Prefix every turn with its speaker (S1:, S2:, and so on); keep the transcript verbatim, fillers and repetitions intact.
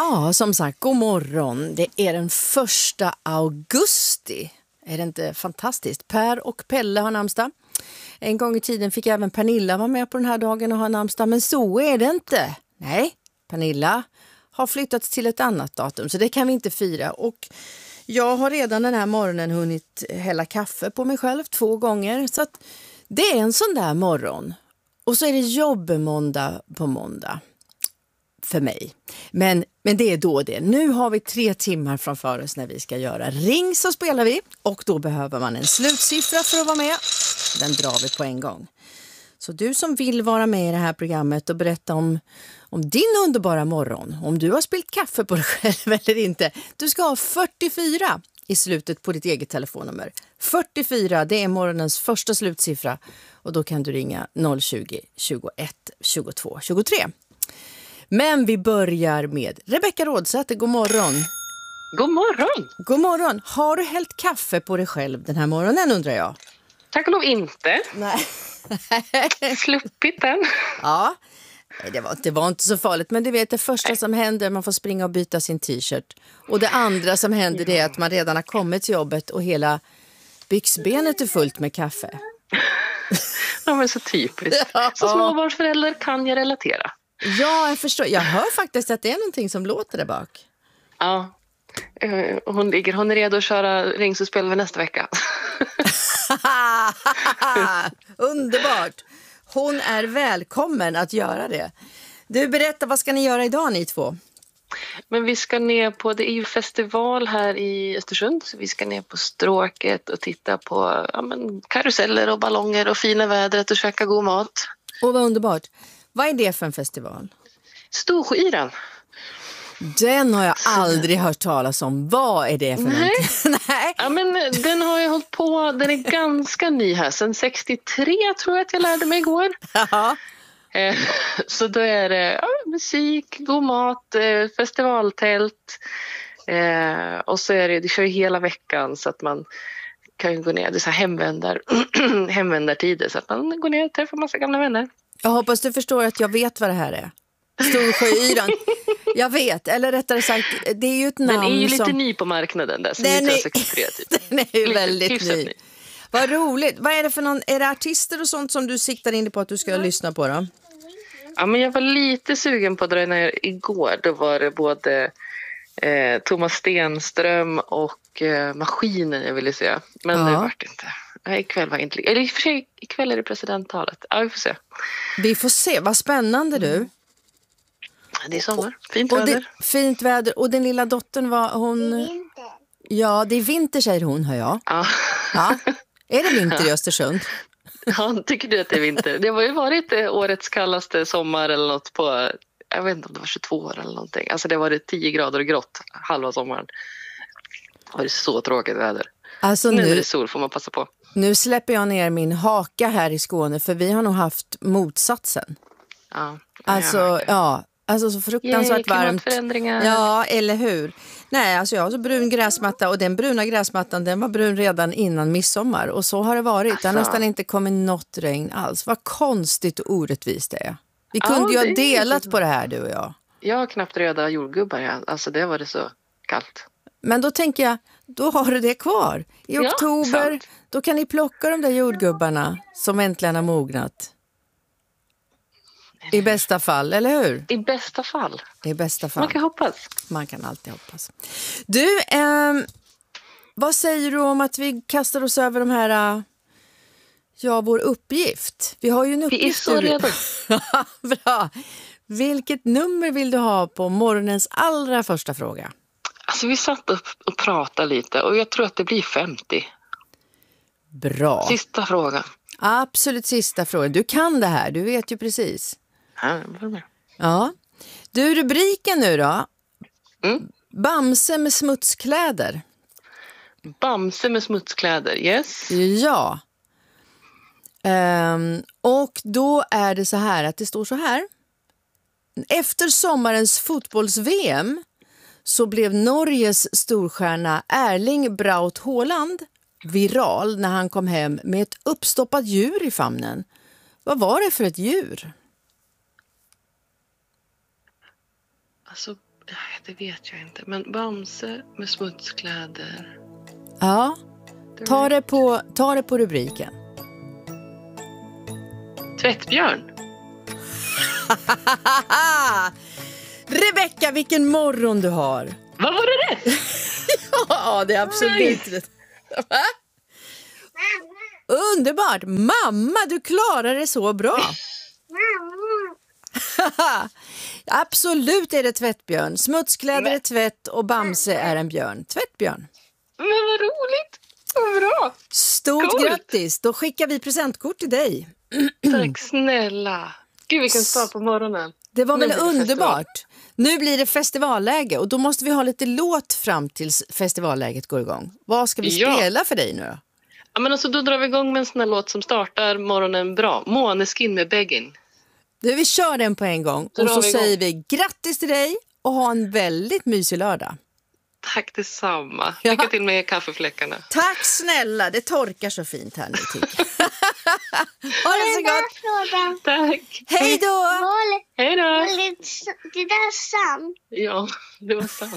S1: Ja, som sagt, god morgon. Det är den första augusti. Är det inte fantastiskt? Per och Pelle har namnsdag. En gång i tiden fick även Pernilla vara med på den här dagen och ha namnsdag. Men så är det inte. Nej, Pernilla har flyttats till ett annat datum. Så det kan vi inte fira. Och jag har redan den här morgonen hunnit hälla kaffe på mig själv två gånger. Så att det är en sån där morgon. Och så är det jobbmåndag på måndag. För mig. Men, men det är då det. Nu har vi tre timmar framför oss när vi ska göra ring, så spelar vi. Och då behöver man en slutsiffra för att vara med. Den drar vi på en gång. Så du som vill vara med i det här programmet och berätta om, om din underbara morgon. Om du har spillt kaffe på dig själv eller inte. Du ska ha fyrtiofyra i slutet på ditt eget telefonnummer. fyrtiofyra, det är morgonens första slutsiffra. Och då kan du ringa noll tjugo, tjugoett, tjugotvå, tjugotre. Men vi börjar med Rebecka Rådsäter. God morgon.
S2: God morgon.
S1: God morgon. Har du hällt kaffe på dig själv den här morgonen, undrar jag?
S2: Tack och lov inte.
S1: Nej.
S2: Sluppit den.
S1: Ja, det var, det var inte så farligt. Men du vet, det första som händer, man får springa och byta sin t-shirt. Och det andra som händer, det är att man redan har kommit till jobbet och hela byxbenet är fullt med kaffe.
S2: Ja, men så typiskt.
S1: Ja.
S2: Så småbarnsförälder kan jag relatera.
S1: Ja, jag förstår. Jag hör faktiskt att det är någonting som låter där bak.
S2: Ja, hon ligger, hon är redo att köra ring, så spelar vi nästa vecka.
S1: Underbart. Hon är välkommen att göra det. Du, berätta, vad ska ni göra idag, ni två?
S2: Men vi ska ner på, det är ju festival här i Östersund, så vi ska ner på Stråket och titta på ja, men, karuseller och ballonger och fina vädret och käka god mat.
S1: Åh, vad underbart. Vad är det för en festival?
S2: Storskyran.
S1: Den har jag aldrig hört talas om. Vad är det för
S2: Nej.
S1: någonting? Nej.
S2: Ja, men den har jag hållit på, den är ganska ny här. Sen sextiotre tror jag att jag lärde mig igår.
S1: Ja.
S2: Eh, så då är det ja, musik, god mat, eh, festivaltält. Eh, och så är det, det kör ju hela veckan så att man kan ju gå ner, det är så här hemvändar, hemvändartider, så att man går ner och träffar massa gamla vänner.
S1: Jag hoppas du förstår att jag vet vad det här är. Storsjöyran. Jag vet, eller rättare sagt, det är ju ett namn som...
S2: Den är ju lite
S1: som...
S2: ny på marknaden där, sen
S1: Den är...
S2: nittonhundrasextiotre typ.
S1: Den är ju
S2: lite,
S1: väldigt ny.
S2: ny.
S1: Vad roligt. Vad är det för någon, är det artister och sånt som du siktar in på att du ska mm. lyssna på då?
S2: Ja, men jag var lite sugen på det när igår. Då var det både eh, Thomas Stenström och eh, Maskinen jag ville se. Men
S1: ja.
S2: det vart inte. Nej, ikväll var inte... Eller i och för sig, ikväll är det presidenttalet. Ja, vi får se.
S1: Vi får se. Vad spännande du.
S2: Mm. Det är sommar. Fint
S1: och
S2: väder.
S1: Det, fint väder. Och den lilla dottern var hon... Ja, det är vinter, säger hon, hör jag.
S2: Ja.
S1: Ja. Är det vinter i Östersund?
S2: Ja, tycker du att det är vinter? Det har ju varit årets kallaste sommar eller något på... Jag vet inte om det var tjugotvå år eller någonting. Alltså det var det tio grader och grått halva sommaren. Det var så tråkigt väder.
S1: Alltså
S2: nu,
S1: nu
S2: är det sol, får man passa på.
S1: Nu släpper jag ner min haka här i Skåne, för vi har nog haft motsatsen.
S2: Ja.
S1: Alltså, ja... Alltså så fruktansvärt
S2: Yay,
S1: varmt. Ja, eller hur? Nej, alltså jag har så brun gräsmatta, och den bruna gräsmattan, den var brun redan innan midsommar. Och så har det varit. Alltså. Det har nästan inte kommit något regn alls. Vad konstigt och orättvist det är. Vi
S2: ja,
S1: kunde ju ha
S2: det
S1: delat
S2: är...
S1: på det här, du och jag.
S2: Jag har knappt röda jordgubbar. Ja. Alltså det var det så kallt.
S1: Men då tänker jag, då har du det kvar. I
S2: ja,
S1: oktober,
S2: sant.
S1: Då kan ni plocka de där jordgubbarna som äntligen har mognat. I bästa fall, eller hur?
S2: I bästa fall.
S1: I bästa fall.
S2: Man kan hoppas.
S1: Man kan alltid hoppas. Du, eh, vad säger du om att vi kastar oss över de här, ja, vår uppgift? Vi har ju en uppgift.
S2: Vi är så redo.
S1: Bra. Vilket nummer vill du ha på morgonens allra första fråga?
S2: Alltså vi satt upp och pratade lite och jag tror att det blir femtio.
S1: Bra.
S2: Sista frågan.
S1: Absolut sista frågan. Du kan det här, du vet ju precis.
S2: Ja, var med.
S1: Ja. Du, rubriken nu då.
S2: Mm.
S1: Bamse med smutskläder.
S2: Bamse med smutskläder, yes.
S1: Ja. Um, och då är det så här att det står så här. Efter sommarens fotbolls-V M så blev Norges storstjärna Erling Braut Haaland viral när han kom hem med ett uppstoppat djur i famnen. Vad var det för ett djur?
S2: Alltså, det vet jag inte. Men Bamse med smutskläder.
S1: Ja, ta det på, ta det på rubriken.
S2: Tvättbjörn.
S1: Rebecka, vilken morgon du har.
S2: Vad var det rätt?
S1: Ja, det är absolut rätt. Underbart. Mamma, du klarar det så bra. Absolut är det tvättbjörn. Smutskläder är tvätt och Bamse är en björn. Tvättbjörn.
S2: Men vad roligt. Vad bra.
S1: Stort
S2: Coolt.
S1: grattis. Då skickar vi presentkort till dig.
S2: Tack snälla. Gud, vilken start på morgonen.
S1: Det var
S2: Nu
S1: väl
S2: blir det
S1: underbart.
S2: festival.
S1: Nu blir det festivalläge och då måste vi ha lite låt fram tills festivalläget går igång. Vad ska vi
S2: Ja.
S1: spela för dig nu då?
S2: Ja, men alltså, då drar vi igång med en sån här låt som startar morgonen bra. Måneskin med Beggin.
S1: Du, vi kör den på en gång
S2: Då
S1: och
S2: drar
S1: så
S2: vi igång.
S1: säger vi grattis till dig och ha en väldigt mysig lördag.
S2: Tack detsamma.
S1: Ja.
S2: Lycka till med kaffefläckarna.
S1: Tack snälla, det torkar så fint här nu tycker jag. Ha det så gott.
S3: Frågan.
S2: Tack.
S1: Hej då!
S3: Var
S2: Hej då.
S3: det, det där sant?
S2: Ja, det var sant.